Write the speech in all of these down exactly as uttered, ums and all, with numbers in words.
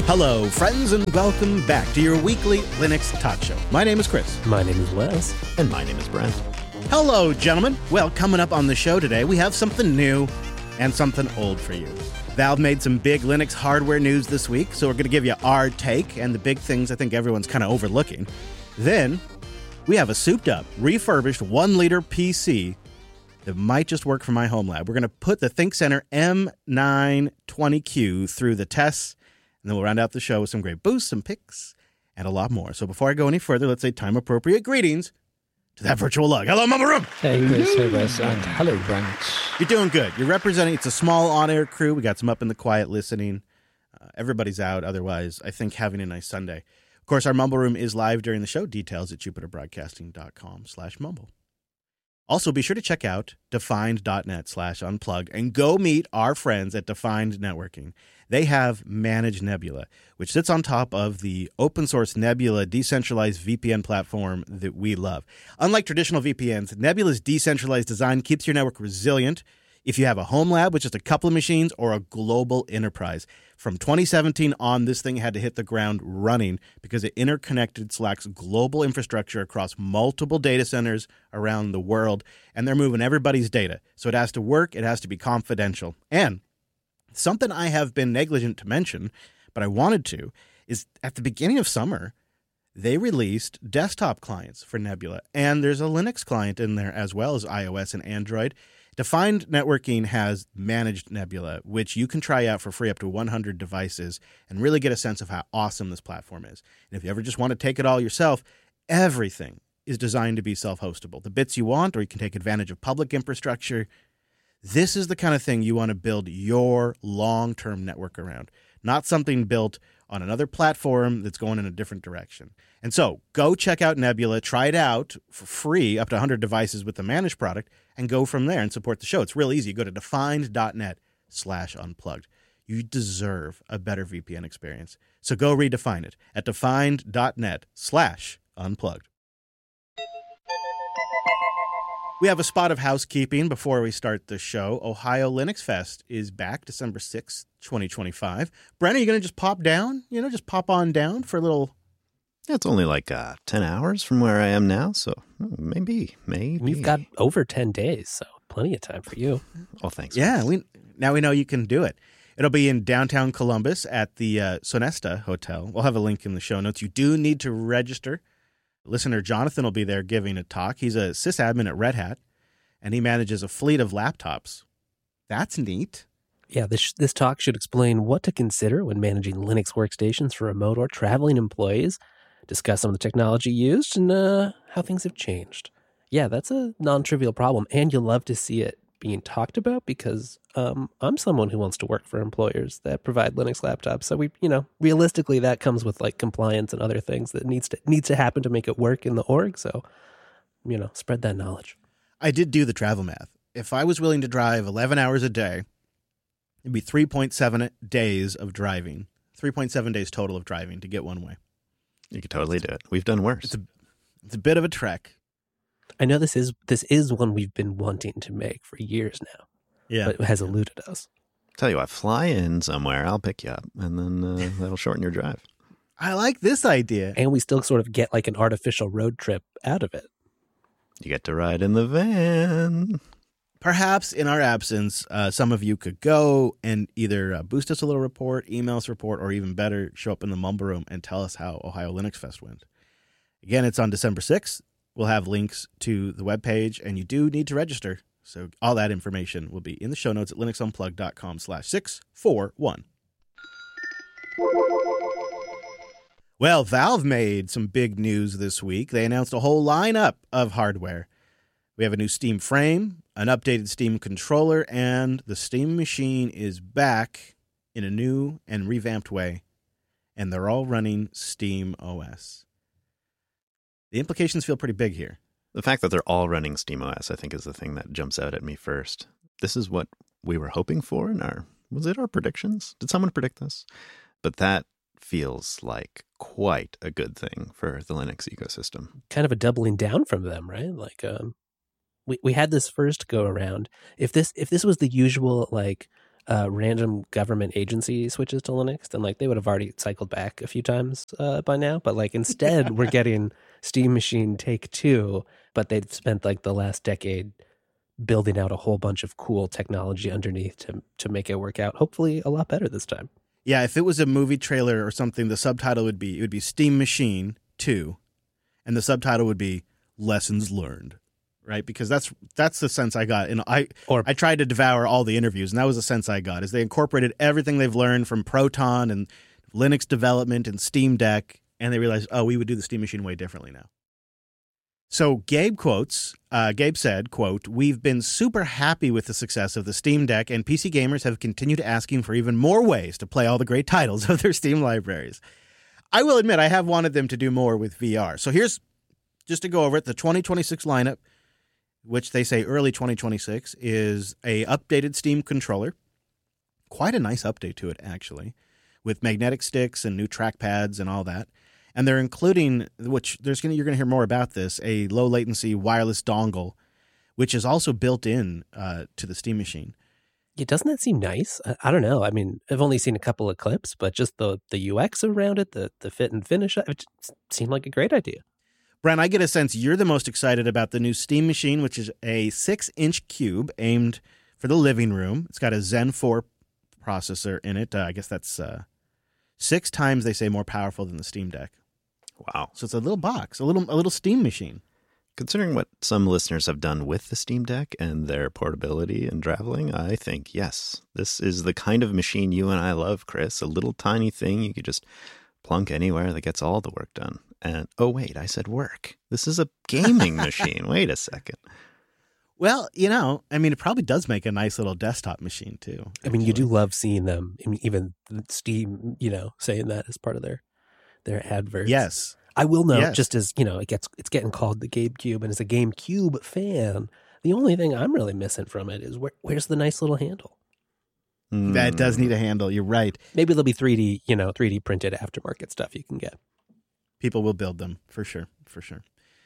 Hello, friends, and welcome back to your weekly Linux talk show. My name is Chris. My name is Wes. And my name is Brent. Hello, gentlemen. Well, coming up on the show today, we have something new and something old for you. Valve made some big Linux hardware news this week, so we're going to give you our take and the big things I think everyone's kind of overlooking. Then, we have a souped-up, refurbished one-liter P C that might just work for my home lab. We're going to put the ThinkCentre M nine twenty Q through the tests, and then we'll round out the show with some great boosts, some picks, and a lot more. So before I go any further, let's say time-appropriate greetings to that virtual lug. Hello, Mumble Room! Hey, Chris. Hey, Wes. And hello, Brent. You're doing good. You're representing, it's a small on-air crew. We got some up in the quiet listening. Uh, everybody's out. Otherwise, I think having a nice Sunday. Of course, our Mumble Room is live during the show. Details at jupiterbroadcasting.com slash mumble. Also, be sure to check out defined.net slash unplug and go meet our friends at Defined Networking. They have Managed Nebula, which sits on top of the open source Nebula decentralized V P N platform that we love. Unlike traditional V P Ns, Nebula's decentralized design keeps your network resilient if you have a home lab with just a couple of machines or a global enterprise. From twenty seventeen on, this thing had to hit the ground running because it interconnected Slack's global infrastructure across multiple data centers around the world, and they're moving everybody's data. So it has to work, it has to be confidential. And something I have been negligent to mention, but I wanted to, is at the beginning of summer, they released desktop clients for Nebula, and there's a Linux client in there as well as iOS and Android. Defined Networking has Managed Nebula, which you can try out for free up to one hundred devices and really get a sense of how awesome this platform is. And if you ever just want to take it all yourself, everything is designed to be self-hostable. The bits you want, or you can take advantage of public infrastructure. This is the kind of thing you want to build your long-term network around, not something built on another platform that's going in a different direction. And so go check out Nebula, try it out for free, up to one hundred devices with the managed product, and go from there and support the show. It's real easy. Go to defined.net slash unplugged. You deserve a better V P N experience. So go redefine it at defined.net slash unplugged. We have a spot of housekeeping before we start the show. Ohio Linux Fest is back December sixth, twenty twenty-five. Brent, are you going to just pop down? You know, just pop on down for a little... Yeah, it's only like uh, ten hours from where I am now, so maybe, maybe. We've got over ten days, so plenty of time for you. Oh, thanks. Yeah, we now we know you can do it. It'll be in downtown Columbus at the uh, Sonesta Hotel. We'll have a link in the show notes. You do need to register. Listener Jonathan will be there giving a talk. He's a sysadmin at Red Hat, and he manages a fleet of laptops. That's neat. Yeah, this this talk should explain what to consider when managing Linux workstations for remote or traveling employees, discuss some of the technology used, and uh, how things have changed. Yeah, that's a non-trivial problem, and you'll love to see it being talked about because um, I'm someone who wants to work for employers that provide Linux laptops. So we, you know, realistically, that comes with like compliance and other things that needs to needs to happen to make it work in the org. So, you know, spread that knowledge. I did do the travel math. If I was willing to drive eleven hours a day, it'd be three point seven days of driving, three point seven days total of driving to get one way. You could totally do it. We've done worse. It's a, it's a bit of a trek. I know this is this is one we've been wanting to make for years now. Yeah, but it has eluded us. Tell you what, fly in somewhere. I'll pick you up, and then uh, that'll shorten your drive. I like this idea. And we still sort of get like an artificial road trip out of it. You get to ride in the van. Perhaps in our absence, uh, some of you could go and either uh, boost us a little report, email us a report, or even better, show up in the Mumble Room and tell us how Ohio Linux Fest went. Again, it's on December sixth. We'll have links to the webpage, and you do need to register. So all that information will be in the show notes at linuxunplugged.com slash 641. Well, Valve made some big news this week. They announced a whole lineup of hardware. We have a new Steam frame, an updated Steam controller, and the Steam machine is back in a new and revamped way, and they're all running Steam O S. The implications feel pretty big here. The fact that they're all running SteamOS, I think, is the thing that jumps out at me first. This is what we were hoping for in our, was it our predictions? Did someone predict this? But that feels like quite a good thing for the Linux ecosystem. Kind of a doubling down from them, right? Like, um, we, we had this first go around. If this if this was the usual, like, uh, random government agency switches to Linux, then like they would have already cycled back a few times uh, by now. But like instead, we're getting Steam Machine Take Two, but they've spent like the last decade building out a whole bunch of cool technology underneath to to make it work out. Hopefully, a lot better this time. Yeah, if it was a movie trailer or something, the subtitle would be it would be Steam Machine Two, and the subtitle would be Lessons Learned. Right, because that's that's the sense I got. And I Or I tried to devour all the interviews, and that was the sense I got. Is they incorporated everything they've learned from Proton and Linux development and Steam Deck, and they realized, oh, we would do the Steam Machine way differently now. So Gabe quotes. Uh, Gabe said, "Quote: We've been super happy with the success of the Steam Deck, and P C gamers have continued asking for even more ways to play all the great titles of their Steam libraries. I will admit, I have wanted them to do more with V R. So here's just to go over it: the twenty twenty-six lineup, which they say early twenty twenty-six, is a updated Steam controller. Quite a nice update to it, actually, with magnetic sticks and new trackpads and all that. And they're including, which there's gonna you're going to hear more about this, a low latency wireless dongle, which is also built in uh, to the Steam Machine. Yeah, doesn't that seem nice? I, I don't know. I mean, I've only seen a couple of clips, but just the the U X around it, the the fit and finish, it seemed like a great idea. Brian, I get a sense you're the most excited about the new Steam Machine, which is a six-inch cube aimed for the living room. It's got a Zen four processor in it. Uh, I guess that's uh, six times, they say, more powerful than the Steam Deck. Wow. So it's a little box, a little a little Steam machine. Considering what some listeners have done with the Steam Deck and their portability and traveling, I think, yes, this is the kind of machine you and I love, Chris. A little tiny thing you could just plunk anywhere that gets all the work done. And, oh, wait, I said work. This is a gaming machine. Wait a second. Well, you know, I mean, it probably does make a nice little desktop machine, too. I mean, you do love seeing them, I mean, even Steam, you know, saying that as part of their their adverts. Yes. I will note, yes. just as, you know, it gets it's getting called the GameCube, and as a GameCube fan, the only thing I'm really missing from it is where, where's the nice little handle? Mm. That does need a handle. You're right. Maybe there'll be three D, you know, three D printed aftermarket stuff you can get. People will build them, for sure, for sure.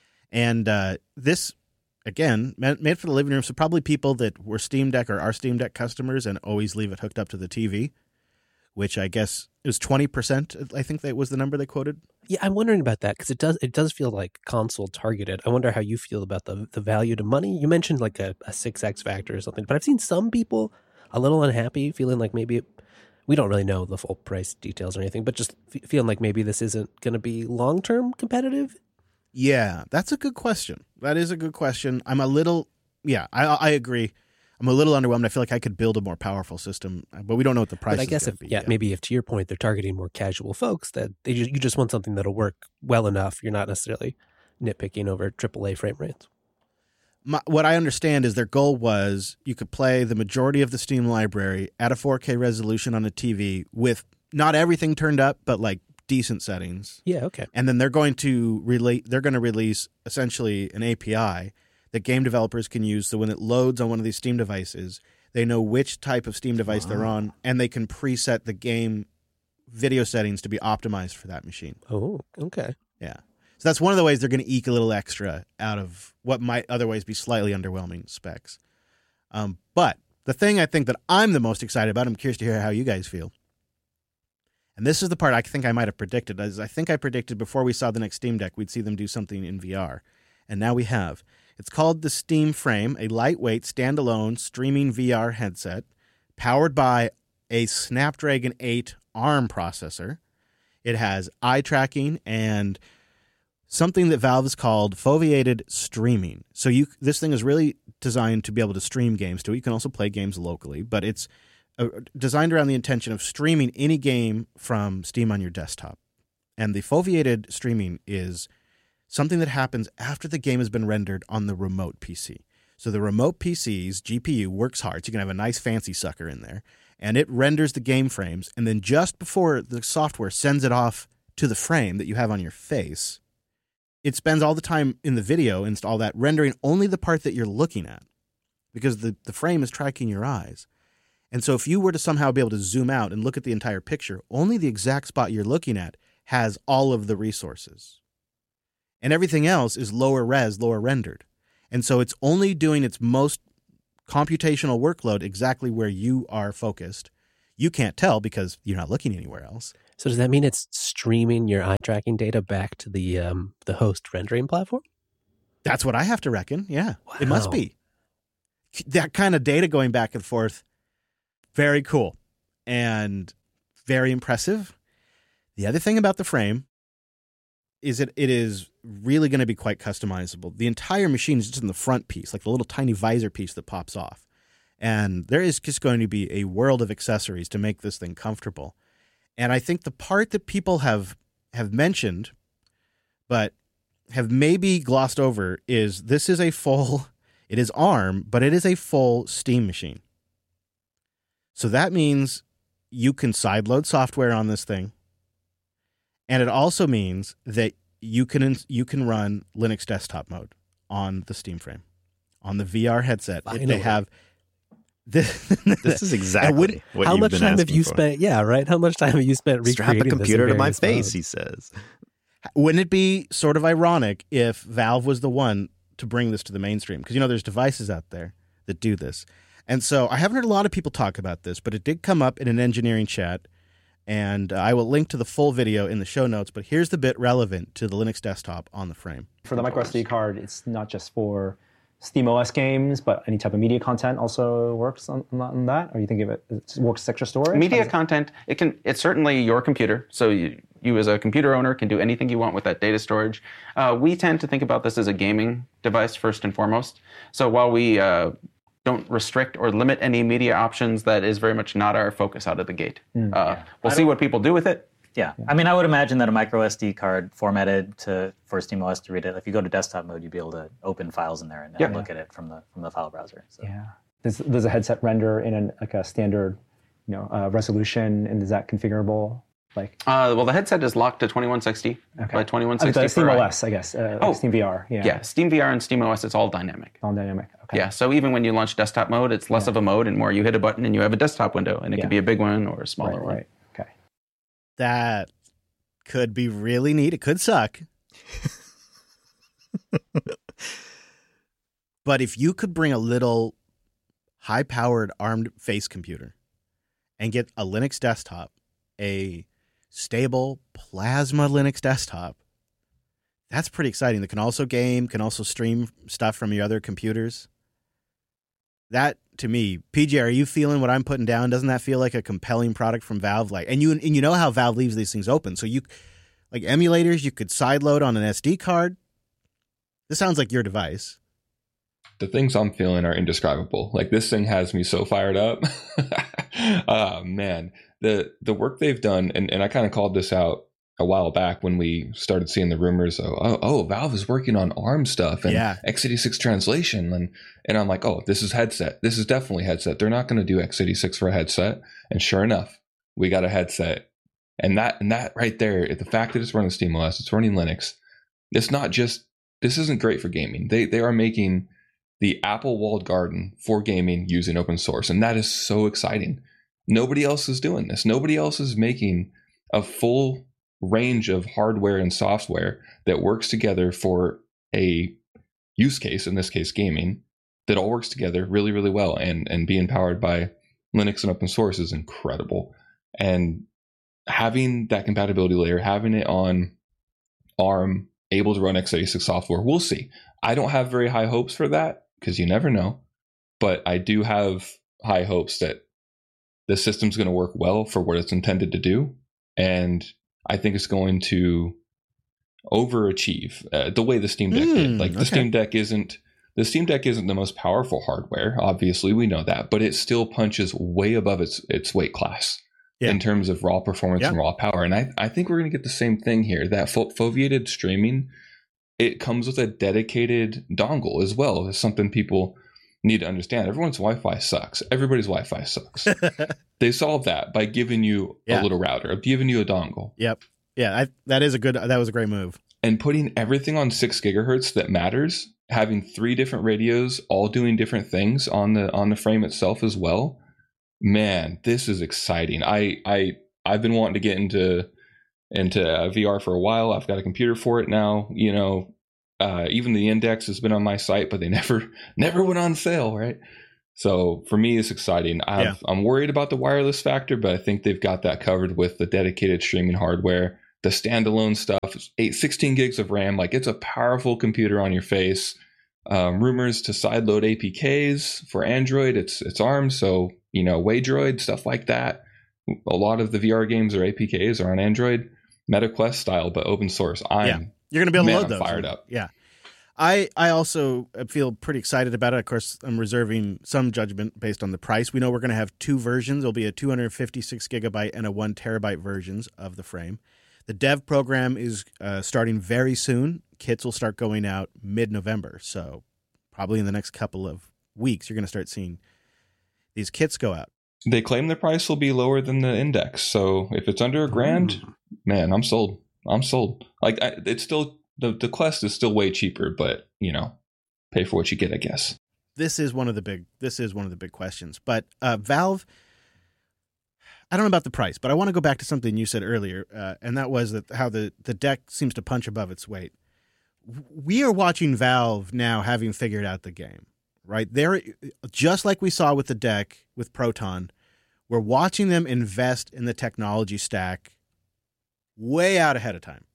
And uh, this, again, made for the living room, so probably people that were Steam Deck or are Steam Deck customers and always leave it hooked up to the T V, which I guess is twenty percent, I think that was the number they quoted. Yeah, I'm wondering about that, because it does it does feel like console targeted. I wonder how you feel about the the value to money. You mentioned like a, a six X factor or something, but I've seen some people a little unhappy, feeling like maybe it, we don't really know the full price details or anything, but just f- feeling like maybe this isn't going to be long-term competitive. Yeah, that's a good question. That is a good question. I'm a little, yeah, I I agree. I'm a little underwhelmed. I feel like I could build a more powerful system, but we don't know what the price but I is guess going if, to be. yeah, yet. maybe if to your point, they're targeting more casual folks, that they just, you just want something that'll work well enough. You're not necessarily nitpicking over triple A frame rates. My, what I understand is their goal was you could play the majority of the Steam library at a four K resolution on a T V with not everything turned up, but like decent settings. Yeah, okay. And then they're going to relate. They're going to release essentially an A P I that game developers can use. So when it loads on one of these Steam devices, they know which type of Steam device wow. they're on, and they can preset the game video settings to be optimized for that machine. Oh, okay. Yeah. So that's one of the ways they're going to eke a little extra out of what might otherwise be slightly underwhelming specs. Um, but the thing I think that I'm the most excited about, I'm curious to hear how you guys feel. And this is the part I think I might have predicted. As I think I predicted before we saw the next Steam Deck, we'd see them do something in V R. And now we have. It's called the Steam Frame, a lightweight, standalone streaming V R headset powered by a Snapdragon eight ARM processor. It has eye tracking and something that Valve has called foveated streaming. So you, this thing is really designed to be able to stream games to it. You can also play games locally, but it's uh, designed around the intention of streaming any game from Steam on your desktop. And the foveated streaming is something that happens after the game has been rendered on the remote P C. So the remote P C's G P U works hard. So you can have a nice fancy sucker in there, and it renders the game frames. And then just before the software sends it off to the frame that you have on your face, it spends all the time in the video and all that rendering only the part that you're looking at, because the, the frame is tracking your eyes. And so if you were to somehow be able to zoom out and look at the entire picture, only the exact spot you're looking at has all of the resources. And everything else is lower res, lower rendered. And so it's only doing its most computational workload exactly where you are focused. You can't tell because you're not looking anywhere else. So does that mean it's streaming your eye tracking data back to the um, the host rendering platform? That's what I have to reckon. Yeah, Wow. It must be. That kind of data going back and forth, very cool and very impressive. The other thing about the frame is that it is really going to be quite customizable. The entire machine is just in the front piece, like the little tiny visor piece that pops off. And there is just going to be a world of accessories to make this thing comfortable. And I think the part that people have have mentioned, but have maybe glossed over, is this is a full, it is ARM, but it is a full Steam machine. So that means you can sideload software on this thing. And it also means that you can you can run Linux desktop mode on the Steam frame, on the V R headset. If they have this, this is exactly when, what how you've much been time have you for. spent? Yeah, right. How much time have you spent recreating Strap a computer this to my various face, modes? he says. Wouldn't it be sort of ironic if Valve was the one to bring this to the mainstream? Because, you know, there's devices out there that do this. And so I haven't heard a lot of people talk about this, but it did come up in an engineering chat. And uh, I will link to the full video in the show notes. But here's the bit relevant to the Linux desktop on the frame. For the microSD card, it's not just for SteamOS games, but any type of media content also works on, on that? Or you think of it, it works as extra storage? Media content, it can. It's certainly your computer. So you, you as a computer owner can do anything you want with that data storage. Uh, we tend to think about this as a gaming device first and foremost. So while we uh, don't restrict or limit any media options, that is very much not our focus out of the gate. Mm, uh, yeah. We'll see what people do with it. Yeah. yeah, I mean, I would imagine that a micro S D card formatted to for SteamOS to read it. If you go to desktop mode, you'd be able to open files in there and, yeah. and look at it from the from the file browser. So. Yeah. Does, does a headset render in an, like a standard, you know, uh, resolution, and is that configurable? Like, uh, well, the headset is locked to twenty-one sixty okay. by twenty-one sixty. Uh, SteamOS, I guess. Uh, oh, like SteamVR. Yeah. Yeah, SteamVR and SteamOS, it's all dynamic. All dynamic. Okay. Yeah. So even when you launch desktop mode, it's less yeah. of a mode and more you hit a button and you have a desktop window, and it yeah. can be a big one or a smaller right, one. Right. Okay. That could be really neat. It could suck. But if you could bring a little high-powered ARM face computer and get a Linux desktop, a stable plasma Linux desktop, that's pretty exciting. That can also game, can also stream stuff from your other computers. That, to me, P J, are you feeling what I'm putting down? Doesn't that feel like a compelling product from Valve? Like, and you and you know how Valve leaves these things open. So you, like emulators, you could sideload on an S D card. This sounds like your device. The things I'm feeling are indescribable. Like, this thing has me so fired up. Oh man, the the work they've done, and, and I kind of called this out a while back when we started seeing the rumors of, oh, oh Valve is working on ARM stuff and yeah. x eighty-six translation. And, and I'm like, oh, this is headset. This is definitely headset. They're not going to do x eighty-six for a headset. And sure enough, we got a headset. And that and that right there, the fact that it's running SteamOS, it's running Linux, it's not just, this isn't great for gaming. They They are making the Apple walled garden for gaming using open source. And that is so exciting. Nobody else is doing this. Nobody else is making a full range of hardware and software that works together for a use case, in this case gaming, that all works together really, really well. And, and being powered by Linux and open source is incredible. And having that compatibility layer, having it on ARM, able to run x eighty-six software, we'll see. I don't have very high hopes for that, because you never know. But I do have high hopes that the system's going to work well for what it's intended to do. And I think it's going to overachieve uh, the way the Steam Deck mm, did. Like the okay. Steam Deck isn't the Steam Deck isn't the most powerful hardware. Obviously, we know that, but it still punches way above its its weight class yeah. in terms of raw performance yeah. and raw power. And I I think we're going to get the same thing here. That fo- foveated streaming, it comes with a dedicated dongle as well. It's something people need to understand. Everyone's Wi-Fi sucks. Everybody's Wi-Fi sucks. They solved that by giving you yeah. a little router, giving you a dongle. Yep. Yeah, I, that is a good. That was a great move. And putting everything on six gigahertz that matters. Having three different radios, all doing different things on the on the frame itself as well. Man, this is exciting. I I I've been wanting to get into into uh, V R for a while. I've got a computer for it now. You know, uh, even the index has been on my site, but they never never went on sale, right? So for me, it's exciting. I've, Yeah. I'm worried about the wireless factor, but I think they've got that covered with the dedicated streaming hardware. The standalone stuff, eight, sixteen gigs of RAM, like it's a powerful computer on your face. Um, rumors to sideload A P Ks for Android. It's it's ARM, so you know Waydroid, stuff like that. A lot of the V R games or A P Ks are on Android, MetaQuest style, but open source. I'm Yeah. You're going to be able to man, load I'm those. fired up. Yeah. I, I also feel pretty excited about it. Of course, I'm reserving some judgment based on the price. We know we're going to have two versions. There'll be a two hundred fifty-six gigabyte and a one terabyte versions of the frame. The dev program is uh, starting very soon. Kits will start going out mid-November. So probably in the next couple of weeks, you're going to start seeing these kits go out. They claim the price will be lower than the Index. So if it's under a grand, Ooh. man, I'm sold. I'm sold. Like I, it's still the the Quest is still way cheaper, but you know, pay for what you get, I guess. This is one of the big. This is one of the big questions. But uh, Valve, I don't know about the price, but I want to go back to something you said earlier, uh, and that was that how the the deck seems to punch above its weight. We are watching Valve now, having figured out the game, right? They're just like we saw with the deck with Proton. We're watching them invest in the technology stack way out ahead of time,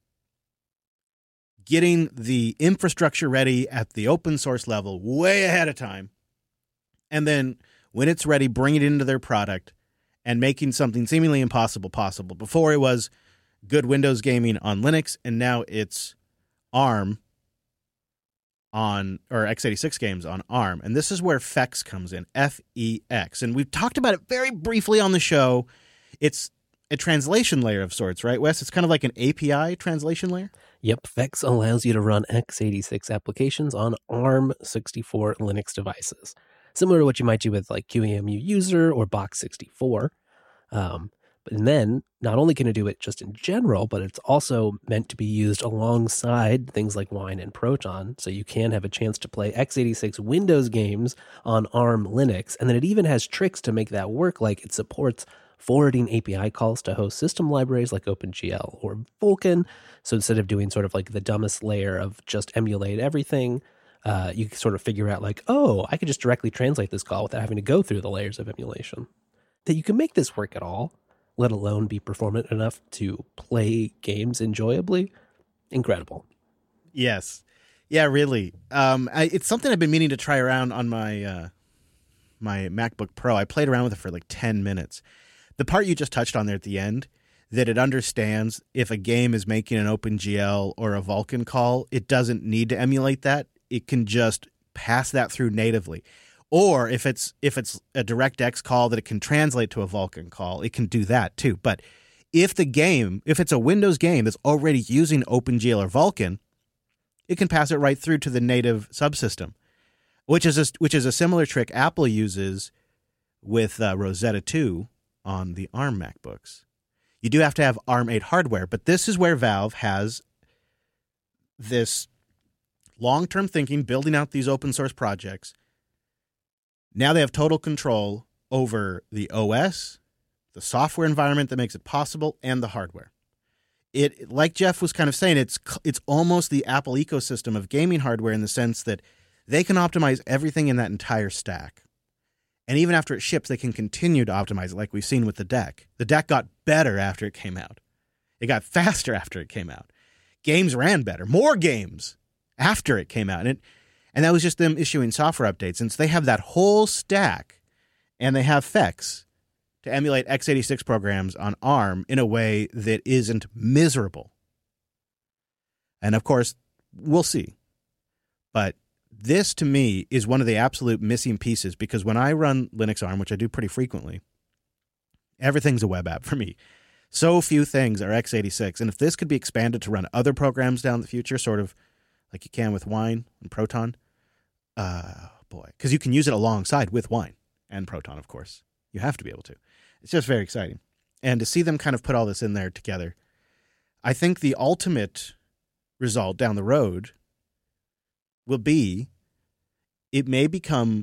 getting the infrastructure ready at the open source level way ahead of time. And then when it's ready, bring it into their product and making something seemingly impossible possible. Before it was good Windows gaming on Linux, and now it's ARM on, or x eighty-six games on ARM. And this is where FEX comes in, F E X. And we've talked about it very briefly on the show. It's a translation layer of sorts, right, Wes? It's kind of like an A P I translation layer? Yep, FEX allows you to run x eighty-six applications on ARM sixty-four Linux devices, similar to what you might do with like Q E M U User or Box sixty-four. Um, and then not only can it do it just in general, but it's also meant to be used alongside things like Wine and Proton, so you can have a chance to play x eighty-six Windows games on ARM Linux. And then it even has tricks to make that work, like it supports forwarding A P I calls to host system libraries like OpenGL or Vulkan. So instead of doing sort of like the dumbest layer of just emulate everything, uh, you can sort of figure out like, oh, I could just directly translate this call without having to go through the layers of emulation. That you can make this work at all, let alone be performant enough to play games enjoyably. Incredible. Yes. Yeah, really. Um, I, it's something I've been meaning to try around on my uh, my MacBook Pro. I played around with it for like ten minutes. The part you just touched on there at the end, that it understands if a game is making an OpenGL or a Vulkan call, it doesn't need to emulate that. It can just pass that through natively. Or if it's if it's a DirectX call that it can translate to a Vulkan call, it can do that too. But if the game, if it's a Windows game that's already using OpenGL or Vulkan, it can pass it right through to the native subsystem, which is a, which is a similar trick Apple uses with uh, Rosetta two on the ARM MacBooks. You do have to have ARM eight hardware, but this is where Valve has this long-term thinking, building out these open source projects. Now they have total control over the O S, the software environment that makes it possible, and the hardware. It, like Jeff was kind of saying, it's it's almost the Apple ecosystem of gaming hardware in the sense that they can optimize everything in that entire stack. And even after it ships, they can continue to optimize it, like we've seen with the deck. The deck got better after it came out. It got faster after it came out. Games ran better, more games after it came out. And it, and that was just them issuing software updates. And so they have that whole stack, and they have FEX to emulate x eighty-six programs on ARM in a way that isn't miserable. And of course, we'll see. But this, to me, is one of the absolute missing pieces, because when I run Linux ARM, which I do pretty frequently, everything's a web app for me. So few things are x eighty-six. And if this could be expanded to run other programs down the future, sort of like you can with Wine and Proton, uh, boy, because you can use it alongside with Wine and Proton, of course. You have to be able to. It's just very exciting. And to see them kind of put all this in there together, I think the ultimate result down the road will be it may become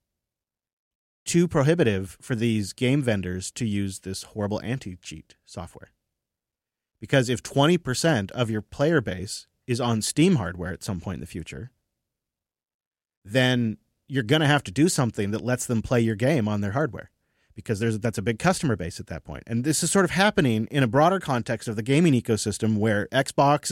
too prohibitive for these game vendors to use this horrible anti-cheat software. Because if twenty percent of your player base is on Steam hardware at some point in the future, then you're going to have to do something that lets them play your game on their hardware, because there's that's a big customer base at that point. And this is sort of happening in a broader context of the gaming ecosystem, where Xbox